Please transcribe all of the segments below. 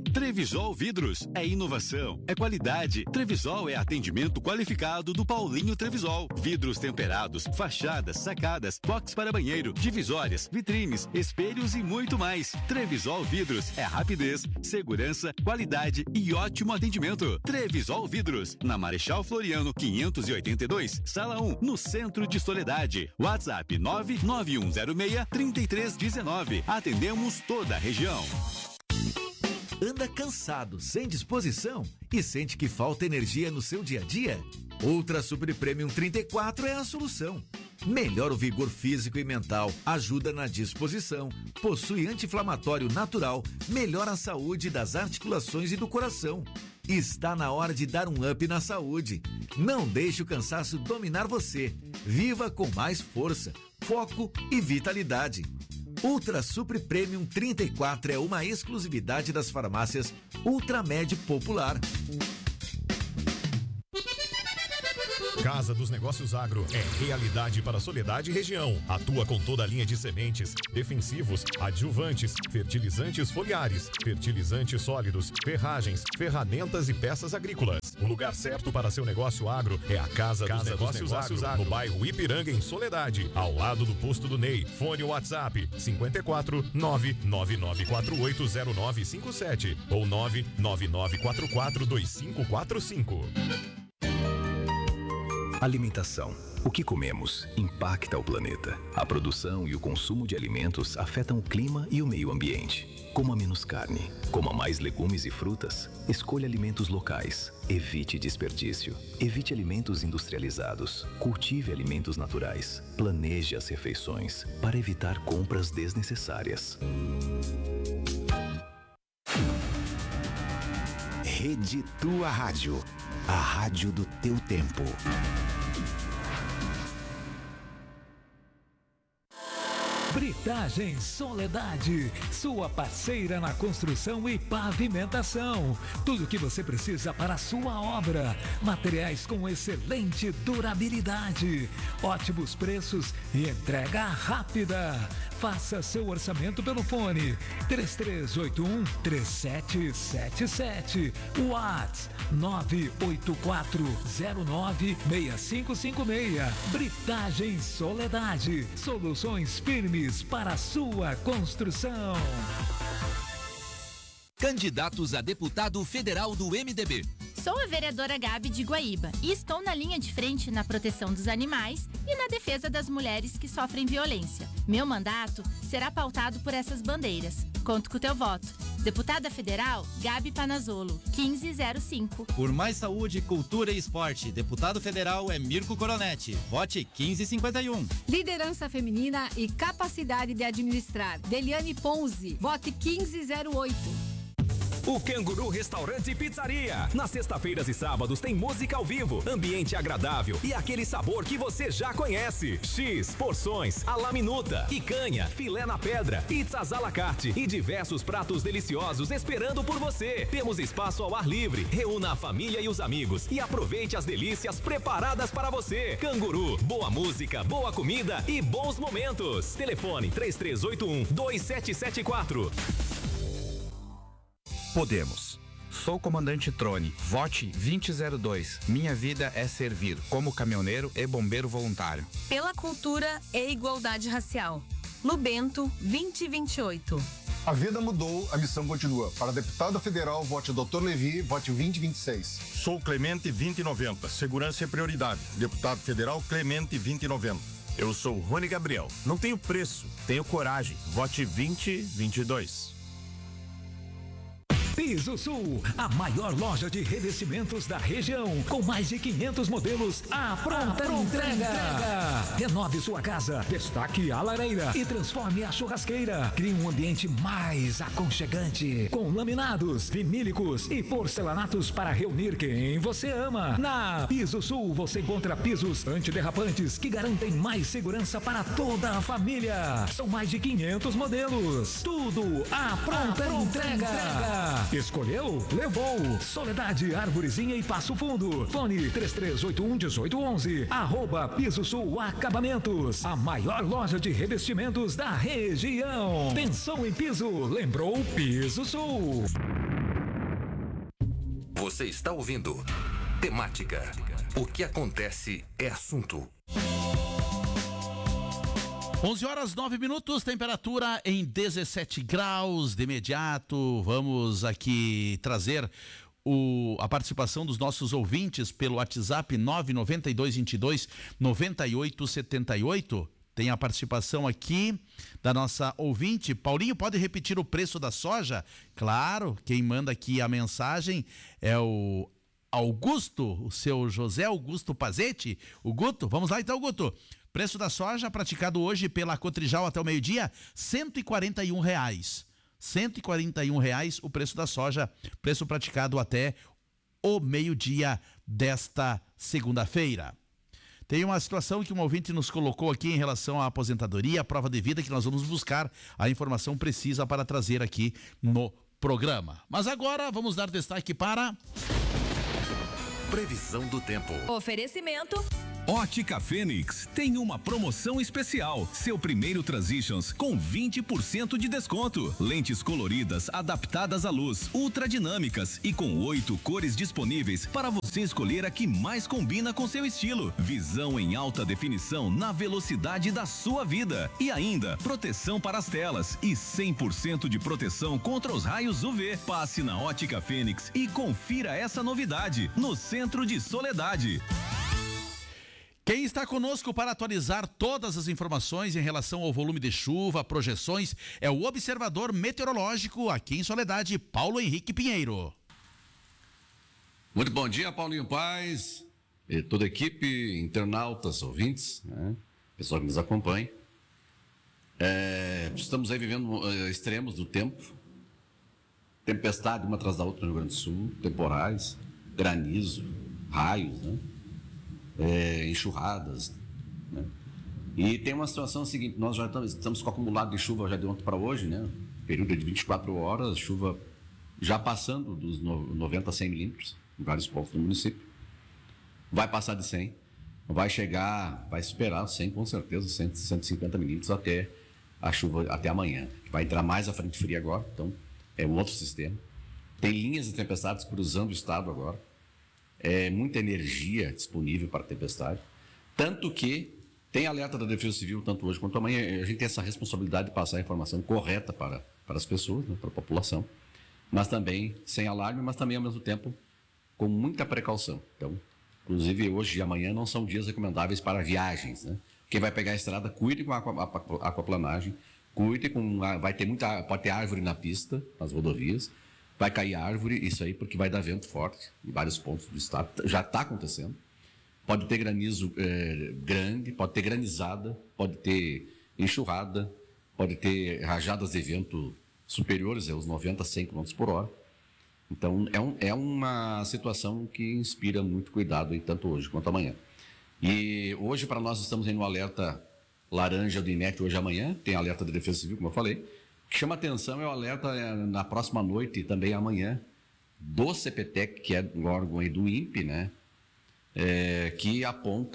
Trevisol Vidros é inovação, é qualidade. Trevisol é atendimento qualificado do Paulinho Trevisol. Vidros temperados, fachadas, sacadas, box para banheiro, divisórias, vitrines, espelhos e muito mais. Trevisol Vidros é rapidez, segurança, qualidade e ótimo atendimento. Trevisol Vidros, na Marechal Floriano 582, Sala 1, no centro de Soledade. WhatsApp 99106-3319. Atendemos toda a região. Anda cansado, sem disposição e sente que falta energia no seu dia a dia? Ultra Super Premium 34 é a solução. Melhora o vigor físico e mental, ajuda na disposição, possui anti-inflamatório natural, melhora a saúde das articulações e do coração. Está na hora de dar um up na saúde. Não deixe o cansaço dominar você. Viva com mais força, foco e vitalidade. Ultra Super Premium 34 é uma exclusividade das farmácias Ultramed Popular. Casa dos Negócios Agro é realidade para Soledade e região. Atua com toda a linha de sementes, defensivos, adjuvantes, fertilizantes foliares, fertilizantes sólidos, ferragens, ferramentas e peças agrícolas. O lugar certo para seu negócio agro é a Casa dos Negócios Agro, no bairro Ipiranga, em Soledade, ao lado do posto do Ney. Fone WhatsApp 54 999480957 ou 999442545. Alimentação. O que comemos impacta o planeta. A produção e o consumo de alimentos afetam o clima e o meio ambiente. Coma menos carne, coma mais legumes e frutas, escolha alimentos locais, evite desperdício, evite alimentos industrializados, cultive alimentos naturais, planeje as refeições para evitar compras desnecessárias. Rede Tua Rádio, a rádio do teu tempo. Britagem Soledade, sua parceira na construção e pavimentação. Tudo o que você precisa para a sua obra. Materiais com excelente durabilidade, ótimos preços e entrega rápida. Faça seu orçamento pelo fone 3381-3777. WhatsApp 984096556. Britagem Soledade, soluções firmes para a sua construção. Candidatos a deputado federal do MDB. Sou a vereadora Gabi de Guaíba e estou na linha de frente na proteção dos animais e na defesa das mulheres que sofrem violência. Meu mandato será pautado por essas bandeiras. Conto com o teu voto. Deputada Federal, Gabi Panazzolo, 1505. Por mais saúde, cultura e esporte, deputado federal é Mirko Coronetti. Vote 1551. Liderança feminina e capacidade de administrar, Deliane Ponzi. Vote 1508. O Canguru Restaurante e Pizzaria. Nas sexta-feiras e sábados tem música ao vivo, ambiente agradável e aquele sabor que você já conhece. X, porções, à la minuta, picanha, filé na pedra, pizzas à la carte e diversos pratos deliciosos esperando por você. Temos espaço ao ar livre. Reúna a família e os amigos e aproveite as delícias preparadas para você. Canguru, boa música, boa comida e bons momentos. Telefone 3381-2774. Podemos. Sou o comandante Trone. Vote 2002. Minha vida é servir, como caminhoneiro e bombeiro voluntário. Pela cultura e igualdade racial. Lubento 2028. A vida mudou, a missão continua. Para deputado federal, vote Dr. Levi, vote 2026. Sou Clemente 2090. Segurança é prioridade. Deputado federal Clemente 2090. Eu sou Rony Gabriel. Não tenho preço, tenho coragem. Vote 2022. Piso Sul, a maior loja de revestimentos da região, com mais de 500 modelos à pronta entrega. Renove sua casa, destaque a lareira e transforme a churrasqueira. Crie um ambiente mais aconchegante, com laminados, vinílicos e porcelanatos para reunir quem você ama. Na Piso Sul você encontra pisos antiderrapantes que garantem mais segurança para toda a família. São mais de 500 modelos, tudo à pronta entrega. Escolheu? Levou. Soledade, Arvorezinha e Passo Fundo. Fone 3381-1811. @Piso Sul Acabamentos. A maior loja de revestimentos da região. Pensou em piso? Lembrou Piso Sul. Você está ouvindo Temática. O que acontece é assunto. 11h09, temperatura em 17 graus. De imediato, vamos aqui trazer a participação dos nossos ouvintes pelo WhatsApp 992229878. Tem a participação aqui da nossa ouvinte. Paulinho, pode repetir o preço da soja? Claro, quem manda aqui a mensagem é o Augusto, o seu José Augusto Pazetti. O Guto, vamos lá então, Guto. Preço da soja praticado hoje pela Cotrijal até o meio-dia, R$141. R$141 o preço da soja, preço praticado até o meio-dia desta segunda-feira. Tem uma situação que um ouvinte nos colocou aqui em relação à aposentadoria, à prova de vida, que nós vamos buscar a informação precisa para trazer aqui no programa. Mas agora vamos dar destaque para... Previsão do tempo. Oferecimento... Ótica Fênix tem uma promoção especial. Seu primeiro Transitions com 20% de desconto. Lentes coloridas adaptadas à luz, ultradinâmicas e com 8 cores disponíveis para você escolher a que mais combina com seu estilo. Visão em alta definição na velocidade da sua vida. E ainda, proteção para as telas e 100% de proteção contra os raios UV. Passe na Ótica Fênix e confira essa novidade no centro de Soledade. Quem está conosco para atualizar todas as informações em relação ao volume de chuva, projeções, é o observador meteorológico aqui em Soledade, Paulo Henrique Pinheiro. Muito bom dia, Paulinho Paz, e toda a equipe, internautas, ouvintes, né? Pessoal que nos acompanha. Estamos aí vivendo extremos do tempo, tempestade uma atrás da outra no Rio Grande do Sul, temporais, granizo, raios, né? Enxurradas, né? E tem uma situação seguinte, nós já estamos com acumulado de chuva já de ontem para hoje, né? Período de 24 horas, chuva já passando dos 90 a 100 milímetros em vários pontos do município. Vai passar de 100, vai chegar, vai superar 100 com certeza, 150 milímetros até a chuva, até amanhã. Vai entrar mais a frente fria agora, então é um outro sistema. Tem linhas de tempestades cruzando o estado agora. Muita energia disponível para a tempestade, tanto que tem alerta da Defesa Civil, tanto hoje quanto amanhã. A gente tem essa responsabilidade de passar a informação correta para as pessoas, né, para a população, mas também sem alarme, mas também ao mesmo tempo com muita precaução. Então, inclusive hoje e amanhã não são dias recomendáveis para viagens, né? Quem vai pegar a estrada, cuide com a aquaplanagem, cuide com pode ter árvore na pista, nas rodovias. Vai cair árvore, isso aí, porque vai dar vento forte em vários pontos do estado. Já está acontecendo. Pode ter granizo grande, pode ter granizada, pode ter enxurrada, pode ter rajadas de vento superiores aos 90 a 100 km por hora. Então, é uma situação que inspira muito cuidado, aí, tanto hoje quanto amanhã. E hoje, para nós, estamos aí no alerta laranja do IMET hoje e amanhã. Tem alerta da Defesa Civil, como eu falei. O que chama atenção é o alerta na próxima noite e também amanhã do CPTEC, que é um órgão aí do INPE, né? Que aponta,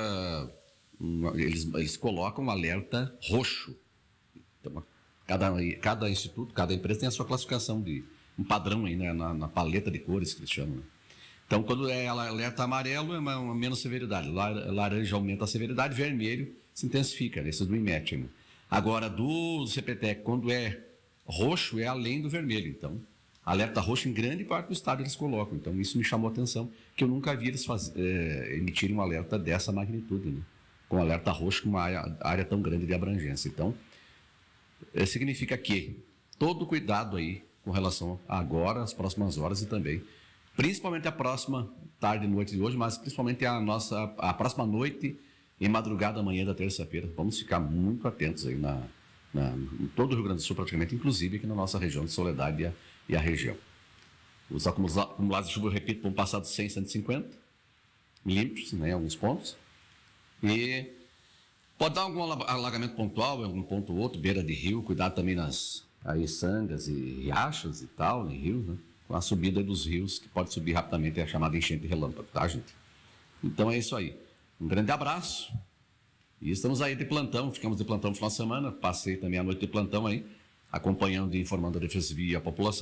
eles colocam um alerta roxo. Então, cada instituto, cada empresa tem a sua classificação de um padrão aí, né? Na paleta de cores que eles chamam. Né? Então, quando é alerta amarelo, é uma menos severidade. Laranja aumenta a severidade, vermelho se intensifica. Esse é do IMET, né? Agora, do CPTEC, quando é roxo, é além do vermelho. Então, alerta roxo em grande parte do estado eles colocam. Então, isso me chamou a atenção, que eu nunca vi eles emitirem um alerta dessa magnitude, né? Com alerta roxo, com uma área tão grande de abrangência. Então, significa que todo cuidado aí com relação a agora, as próximas horas e também, principalmente a próxima tarde e noite de hoje, mas principalmente a próxima noite e madrugada amanhã da terça-feira. Vamos ficar muito atentos aí em todo o Rio Grande do Sul, praticamente, inclusive aqui na nossa região de Soledade e a região. Os acumulados de chuva, eu repito, vão passar de 100 a 150 milímetros, né, em alguns pontos. E pode dar algum alagamento pontual em algum ponto ou outro, beira de rio, cuidado também nas sangas e riachos e tal, em rios, né, com a subida dos rios, que pode subir rapidamente, é a chamada enchente relâmpago, tá, gente? Então é isso aí. Um grande abraço. E estamos aí de plantão, ficamos de plantão no final de semana, passei também a noite de plantão aí, acompanhando e informando a Defesa Civil e a população.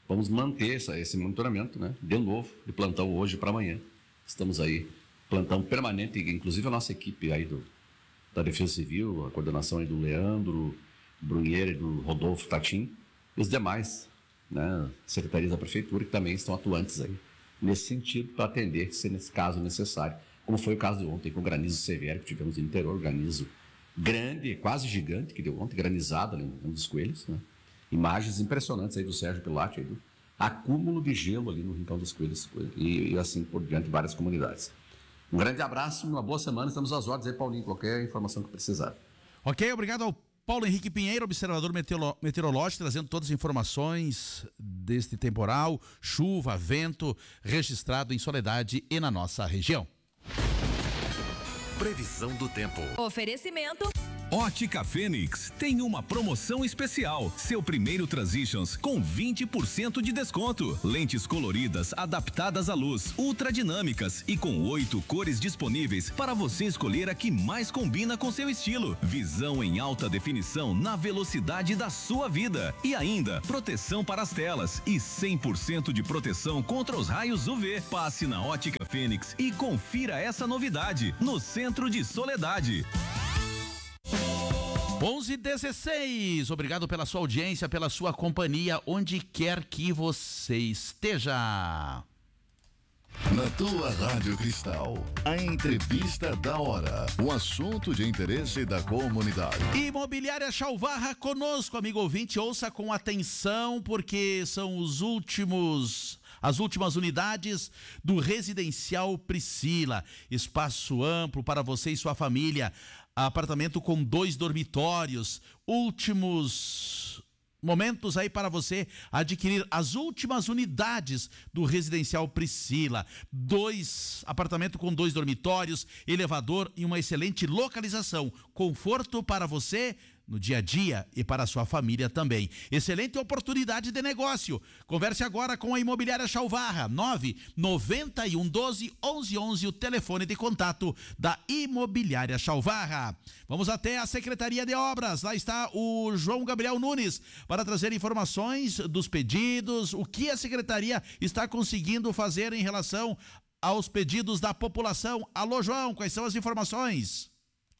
vamos manter esse monitoramento, né? De novo, de plantão hoje para amanhã. Estamos aí, plantão permanente, inclusive a nossa equipe aí da Defesa Civil, a coordenação aí do Leandro Brunheira e do Rodolfo Tatim, e os demais, né, secretarias da Prefeitura, que também estão atuantes aí nesse sentido, para atender, se nesse caso necessário, como foi o caso de ontem com o granizo severo que tivemos no interior, granizo grande, quase gigante, que deu ontem, granizada ali no Rio dos Coelhos, né? Imagens impressionantes aí do Sérgio Pilati, aí do acúmulo de gelo ali no Rincão dos Coelhos e assim por diante, várias comunidades. Um grande abraço, uma boa semana, estamos às ordens aí, Paulinho, qualquer informação que precisar. Ok, obrigado ao Paulo Henrique Pinheiro, observador meteorológico, trazendo todas as informações deste temporal, chuva, vento, registrado em Soledade e na nossa região. Previsão do tempo. Oferecimento. Ótica Fênix tem uma promoção especial. Seu primeiro Transitions com 20% de desconto. Lentes coloridas adaptadas à luz, ultradinâmicas e com 8 cores disponíveis para você escolher a que mais combina com seu estilo. Visão em alta definição na velocidade da sua vida. E ainda, proteção para as telas e 100% de proteção contra os raios UV. Passe na Ótica Fênix e confira essa novidade no centro de Soledade. 11h16, obrigado pela sua audiência, pela sua companhia, onde quer que você esteja. Na tua Rádio Cristal, a entrevista da hora, o assunto de interesse da comunidade. Imobiliária Chalvarra conosco, amigo ouvinte, ouça com atenção, porque são as últimas unidades do Residencial Priscila. Espaço amplo para você e sua família. Apartamento com 2 dormitórios. Últimos momentos aí para você adquirir as últimas unidades do Residencial Priscila. Apartamento com 2 dormitórios, elevador e uma excelente localização. Conforto para você no dia a dia e para a sua família também. Excelente oportunidade de negócio. Converse agora com a Imobiliária Chalvarra, 99112-1111, o telefone de contato da Imobiliária Chalvarra. Vamos até a Secretaria de Obras, lá está o João Gabriel Nunes, para trazer informações dos pedidos, o que a Secretaria está conseguindo fazer em relação aos pedidos da população. Alô, João, quais são as informações?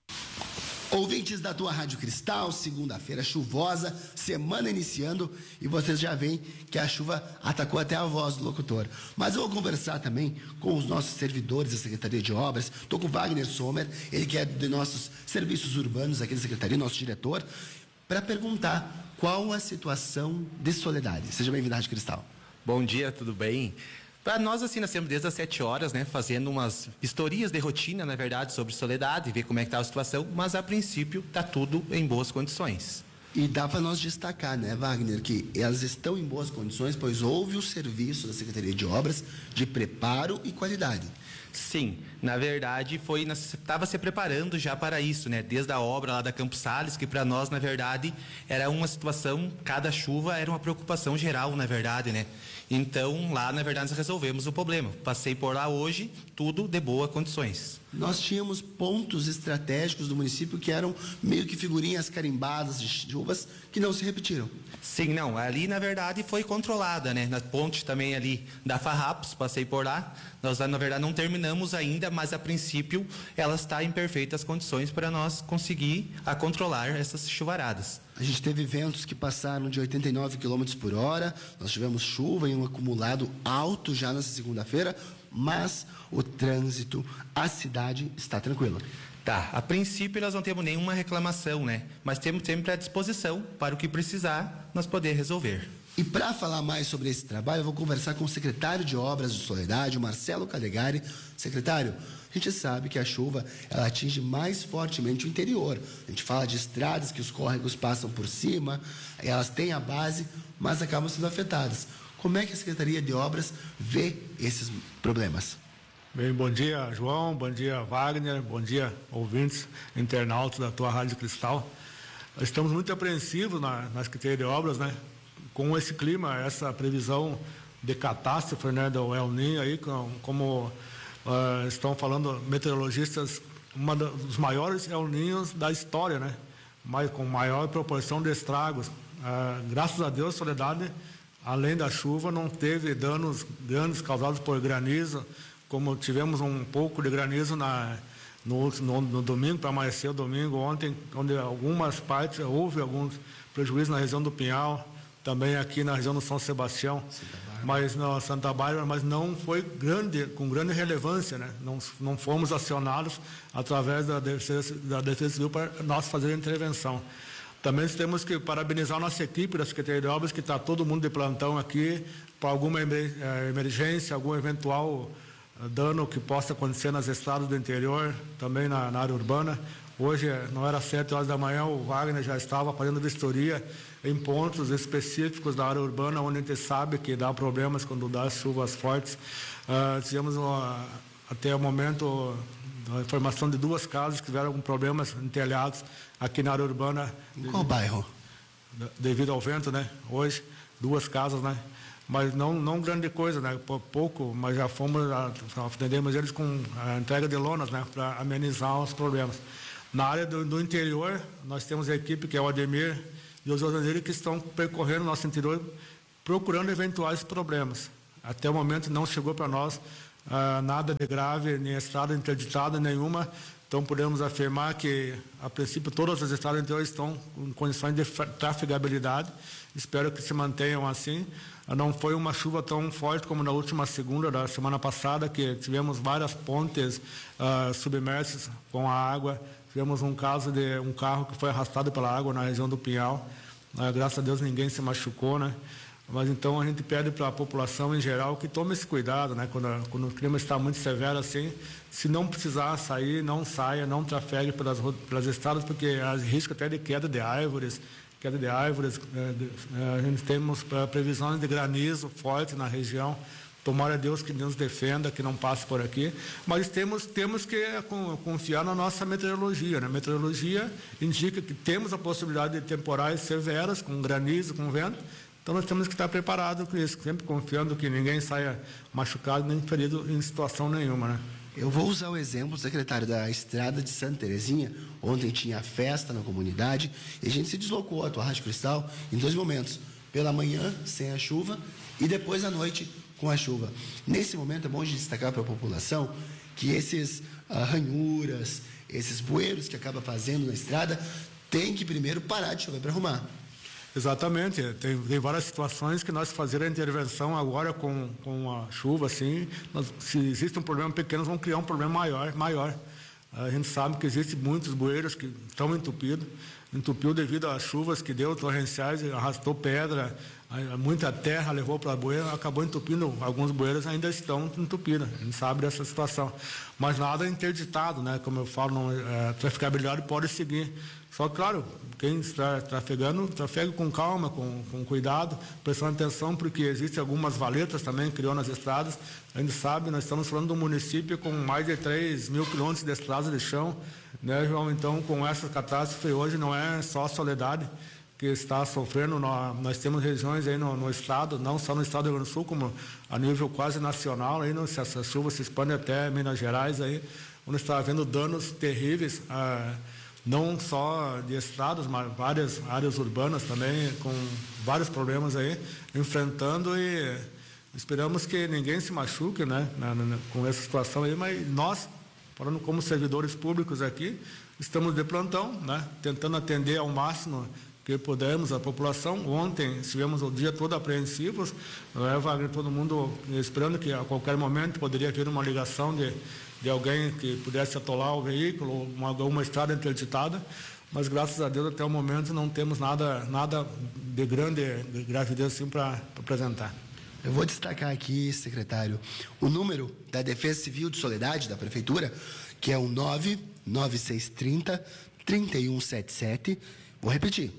Ouvintes da tua Rádio Cristal, segunda-feira chuvosa, semana iniciando, e vocês já veem que a chuva atacou até a voz do locutor. Mas eu vou conversar também com os nossos servidores da Secretaria de Obras. Estou com o Wagner Sommer, ele que é de nossos serviços urbanos aqui da Secretaria, nosso diretor, para perguntar qual a situação de Soledade. Seja bem-vindo à Rádio Cristal. Bom dia, tudo bem? Para nós, assim, nós temos desde as 7 horas, né, fazendo umas vistorias de rotina, na verdade, sobre Soledade, ver como é que está a situação, mas a princípio está tudo em boas condições. E dá para nós destacar, né, Wagner, que elas estão em boas condições, pois houve o serviço da Secretaria de Obras de preparo e qualidade. Sim, na verdade nós estava se preparando já para isso, né? Desde a obra lá da Campos Sales, que para nós, na verdade, era uma situação, cada chuva era uma preocupação geral, na verdade, né? Então, lá, na verdade, nós resolvemos o problema. Passei por lá hoje, tudo de boas condições. Nós tínhamos pontos estratégicos do município que eram meio que figurinhas carimbadas de chuvas que não se repetiram. Sim, não, ali na verdade foi controlada, né? Na ponte também ali da Farrapos, passei por lá. Nós na verdade não terminamos ainda, mas a princípio ela está em perfeitas condições para nós conseguir controlar essas chuvaradas. A gente teve ventos que passaram de 89 km por hora, nós tivemos chuva e um acumulado alto já nessa segunda-feira, mas o trânsito, a cidade está tranquila. Tá, a princípio nós não temos nenhuma reclamação, né? Mas temos sempre à disposição para o que precisar, nós poder resolver. E para falar mais sobre esse trabalho, eu vou conversar com o secretário de Obras de Soledade, o Marcelo Calegari. Secretário, a gente sabe que a chuva ela atinge mais fortemente o interior. A gente fala de estradas que os córregos passam por cima, elas têm a base, mas acabam sendo afetadas. Como é que a Secretaria de Obras vê esses problemas? Bem, bom dia, João, bom dia, Wagner, bom dia, ouvintes, internautas da tua Rádio Cristal. Estamos muito apreensivos na Secretaria de Obras, né? Com esse clima, essa previsão de catástrofe, né, do El Niño aí, como estão falando meteorologistas, dos maiores El Niños da história, né? Mas com maior proporção de estragos. Graças a Deus, Soledade, além da chuva, não teve danos grandes causados por granizo, como tivemos um pouco de granizo no domingo, para amanhecer o domingo, ontem, onde algumas partes houve alguns prejuízos na região do Pinhal, também aqui na região do São Sebastião, mas na Santa Bárbara, mas não foi com grande relevância, né? Não fomos acionados através da Defesa Civil para nós fazer a intervenção. Também temos que parabenizar a nossa equipe da Secretaria de Obras, que está todo mundo de plantão aqui, para alguma emergência, algum eventual dano que possa acontecer nas estradas do interior, também na área urbana. Hoje, não era 7 horas da manhã, o Wagner já estava fazendo vistoria em pontos específicos da área urbana, onde a gente sabe que dá problemas quando dá chuvas fortes. Tivemos até o momento a informação de 2 casas que tiveram problemas em telhados aqui na área urbana. Em qual bairro? Devido ao vento, né? Hoje, 2 casas, né? Mas não grande coisa, né? Pouco, mas já atendemos eles com a entrega de lonas, né? Para amenizar os problemas. Na área do interior, nós temos a equipe que é o Ademir e os jornaleiros que estão percorrendo o nosso interior procurando eventuais problemas. Até o momento não chegou para nós nada de grave, nem estrada interditada nenhuma. Então podemos afirmar que, a princípio, todas as estradas interiores estão em condições de trafegabilidade. Espero que se mantenham assim. Não foi uma chuva tão forte como na última segunda da semana passada, que tivemos várias pontes submersas com a água. Tivemos um caso de um carro que foi arrastado pela água na região do Pinhal. Graças a Deus ninguém se machucou, né? Mas então a gente pede para a população em geral que tome esse cuidado, né? Quando o clima está muito severo assim, se não precisar sair, não saia, não trafegue pelas estradas, porque há risco até de queda de árvores. A gente temos previsões de granizo forte na região. Tomara a Deus que nos defenda, que não passe por aqui. Mas temos que confiar na nossa meteorologia, né? A meteorologia indica que temos a possibilidade de temporais severas, com granizo, com vento. Então nós temos que estar preparados com isso, sempre confiando que ninguém saia machucado nem ferido em situação nenhuma, né? Eu vou usar o exemplo, secretário, da estrada de Santa Terezinha. Ontem tinha festa na comunidade e a gente se deslocou à tua Rádio Cristal em 2 momentos. Pela manhã, sem a chuva, e depois à noite, com a chuva. Nesse momento, é bom de destacar para a população que esses ranhuras, esses bueiros que acaba fazendo na estrada, tem que primeiro parar de chover para arrumar. Exatamente, tem várias situações que nós fazemos a intervenção agora com a chuva, assim, se existe um problema pequeno, vamos criar um problema maior. A gente sabe que existem muitos bueiros que estão entupiu devido às chuvas que deu torrenciais, arrastou pedra, muita terra levou para a bueira, acabou entupindo, alguns bueiros ainda estão entupidos, a gente sabe dessa situação. Mas nada interditado, né? Como eu falo, a traficabilidade pode seguir. Só, claro, quem está trafegando, trafega com calma, com cuidado, prestando atenção, porque existem algumas valetas também que criou nas estradas. A gente sabe, nós estamos falando de um município com mais de 3.000 quilômetros de estradas de chão, né, João? Então, com essa catástrofe hoje, não é só a Soledade que está sofrendo, nós temos regiões aí no estado, não só no estado do Rio Grande do Sul, como a nível quase nacional, aí, essa chuva se expande até Minas Gerais, aí, onde está havendo danos terríveis, não só de estradas, mas várias áreas urbanas também, com vários problemas aí, enfrentando, e esperamos que ninguém se machuque, né, com essa situação aí, mas nós, falando como servidores públicos aqui, estamos de plantão, né, tentando atender ao máximo que pudermos a população. Ontem estivemos o dia todo apreensivos, Wagner, todo mundo esperando que a qualquer momento poderia vir uma ligação de alguém que pudesse atolar o veículo, uma estrada interditada, mas graças a Deus até o momento não temos nada de grande gravidez assim para apresentar. Eu vou destacar aqui, secretário, o número da Defesa Civil de Soledade, da Prefeitura, que é o 99630-3177. Vou repetir,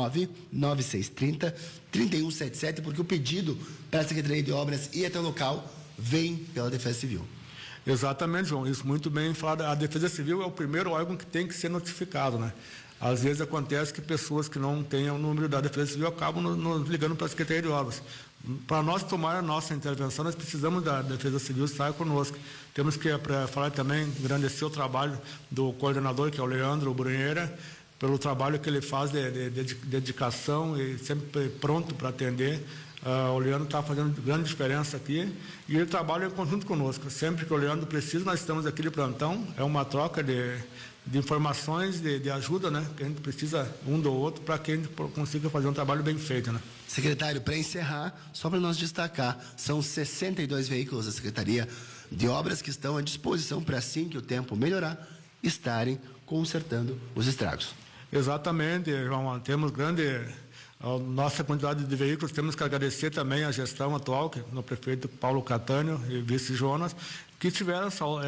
99630-3177, porque o pedido para a Secretaria de Obras e até o local vem pela Defesa Civil. Exatamente, João, isso muito bem falado. A Defesa Civil é o primeiro órgão que tem que ser notificado, né? Às vezes acontece que pessoas que não têm o número da Defesa Civil acabam nos ligando para a Secretaria de Obras. Para nós tomar a nossa intervenção, nós precisamos da Defesa Civil estar conosco. Temos que, para falar também, engrandecer o trabalho do coordenador, que é o Leandro Brunheira, pelo trabalho que ele faz de dedicação e sempre pronto para atender O Leandro está fazendo grande diferença aqui e ele trabalha em conjunto conosco. Sempre que o Leandro precisa, nós estamos aqui de plantão. É uma troca de informações, de ajuda, né? Que a gente precisa um do outro para que a gente consiga fazer um trabalho bem feito, né? Secretário, para encerrar, só para nós destacar, são 62 veículos da Secretaria de Obras que estão à disposição para, assim que o tempo melhorar, estarem consertando os estragos. Exatamente, João. Temos grande... A nossa quantidade de veículos, temos que agradecer também a gestão atual, no prefeito Paulo Catânio e vice Jonas, que tiveram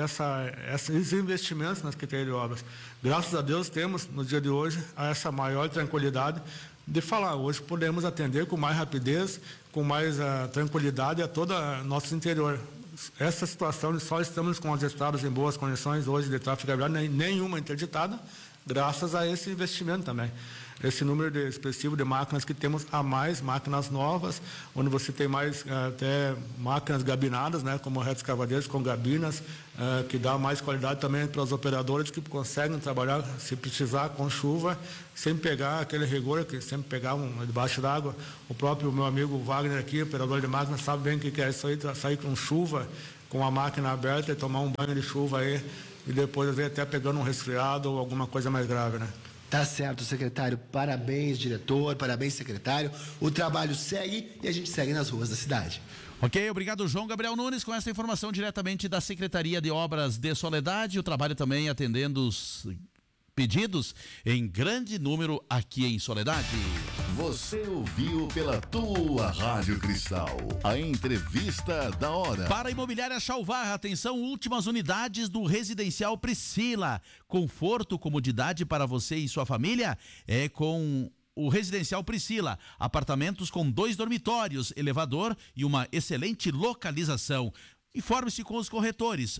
esses investimentos na Secretaria de Obras. Graças a Deus temos, no dia de hoje, essa maior tranquilidade de falar. Hoje podemos atender com mais rapidez, com mais tranquilidade a todo o nosso interior. Essa situação de só estamos com as estradas em boas condições hoje de tráfego aberto, nenhuma interditada, graças a esse investimento também. Esse número expressivo de máquinas que temos a mais, máquinas novas, onde você tem mais até máquinas gabinadas, né, como retroescavadeiros com gabinas, que dá mais qualidade também para os operadores que conseguem trabalhar, se precisar, com chuva, sem pegar aquele rigor, que sempre pegavam debaixo d'água. O próprio meu amigo Wagner aqui, operador de máquinas, sabe bem o que é isso aí, sair com chuva, com a máquina aberta e tomar um banho de chuva aí, e depois ver até pegando um resfriado ou alguma coisa mais grave, né? Tá certo, secretário. Parabéns, diretor. Parabéns, secretário. O trabalho segue e a gente segue nas ruas da cidade. Ok, obrigado, João Gabriel Nunes, com essa informação diretamente da Secretaria de Obras de Soledade. O trabalho também atendendo os pedidos em grande número aqui em Soledade. Você ouviu pela tua Rádio Cristal a entrevista da hora. Para a Imobiliária Chalvar, atenção, últimas unidades do Residencial Priscila. Conforto, comodidade para você e sua família é com o Residencial Priscila. Apartamentos com 2 dormitórios, elevador e uma excelente localização. Informe-se com os corretores,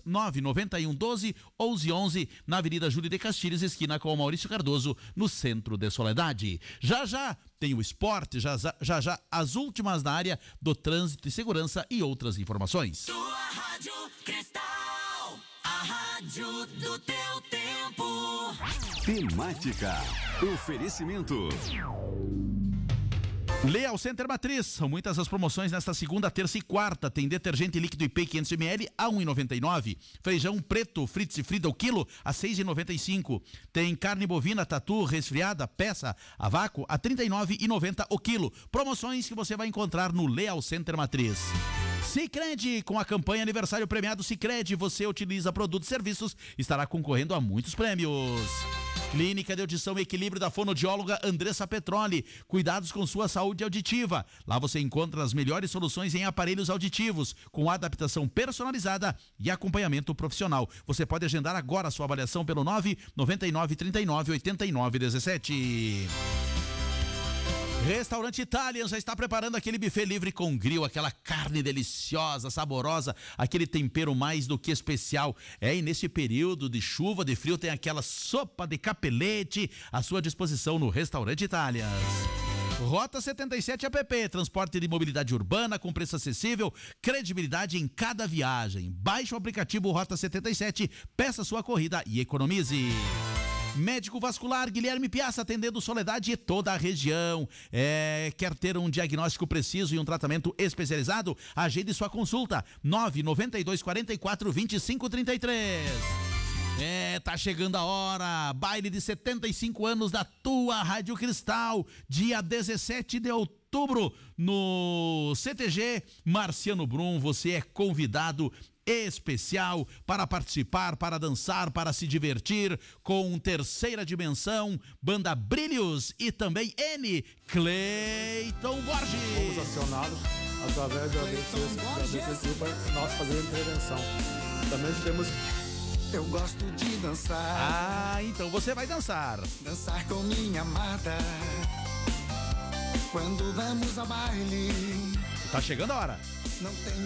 99112-1111, na Avenida Júlio de Castilhos, esquina com o Maurício Cardoso, no centro de Soledade. Já tem o esporte, já as últimas na área do trânsito e segurança e outras informações. Sua Rádio Cristal, a rádio do teu tempo. Temática, oferecimento. Leal Center Matriz, são muitas as promoções nesta segunda, terça e quarta. Tem detergente líquido IP 500ml a R$ 1,99. Feijão preto Fritz e Frida o quilo a R$ 6,95. Tem carne bovina tatu resfriada peça a vácuo a R$ 39,90 o quilo. Promoções que você vai encontrar no Leal Center Matriz. Sicredi, com a campanha Aniversário Premiado Sicredi, você utiliza produtos e serviços, estará concorrendo a muitos prêmios. Clínica de Audição e Equilíbrio da fonoaudióloga Andressa Petroli. Cuidados com sua saúde auditiva. Lá você encontra as melhores soluções em aparelhos auditivos, com adaptação personalizada e acompanhamento profissional. Você pode agendar agora a sua avaliação pelo 999398917. Restaurante Italian já está preparando aquele buffet livre com grill, aquela carne deliciosa, saborosa, aquele tempero mais do que especial. E nesse período de chuva, de frio, tem aquela sopa de capelete à sua disposição no Restaurante Italian. Rota 77 app, transporte de mobilidade urbana com preço acessível, credibilidade em cada viagem. Baixe o aplicativo Rota 77, peça sua corrida e economize. Médico Vascular Guilherme Piazza, atendendo Soledade e toda a região. Quer ter um diagnóstico preciso e um tratamento especializado? Agende sua consulta, 992442533. Tá chegando a hora. Baile de 75 anos da tua Rádio Cristal, dia 17 de outubro, no CTG Marciano Brum. Você é convidado especial para participar, para dançar, para se divertir com Terceira Dimensão, Banda Brilhos e também Cleiton Borges. Fomos acionados através da DCC para nós fazer a intervenção. Também temos... Eu gosto de dançar. Então você vai dançar. Dançar com minha amada. Quando vamos ao baile. Tá chegando a hora. Não tem